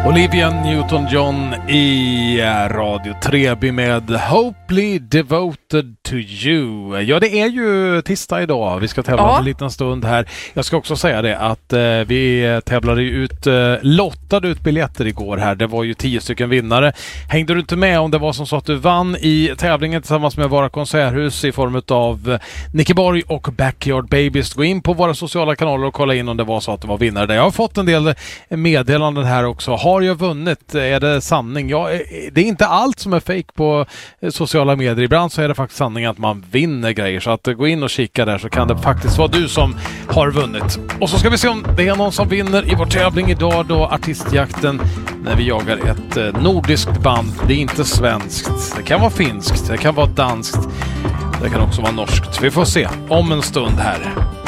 Olivia Newton-John i Radio Treby med Hopefully Devoted to You. Ja, det är ju tisdag idag. Vi ska tävla om en liten stund här. Jag ska också säga det att vi tävlade ut, lottade ut biljetter igår här. Det var ju 10 stycken vinnare. Hängde du inte med om det var som så att du vann i tävlingen tillsammans med våra konserthus i form av Nickeborg och Backyard Babies? Gå in på våra sociala kanaler och kolla in om det var så att du var vinnare där. Jag har fått en del meddelanden här också. Har jag vunnit? Är det sanning? Ja, det är inte allt som är fake på sociala medier. Ibland så är det faktiskt sanning att man vinner grejer. Så att gå in och kika där så kan det faktiskt vara du som har vunnit. Och så ska vi se om det är någon som vinner i vår tävling idag då, artistjakten, när vi jagar ett nordiskt band. Det är inte svenskt. Det kan vara finskt. Det kan vara danskt. Det kan också vara norskt. Vi får se om en stund här.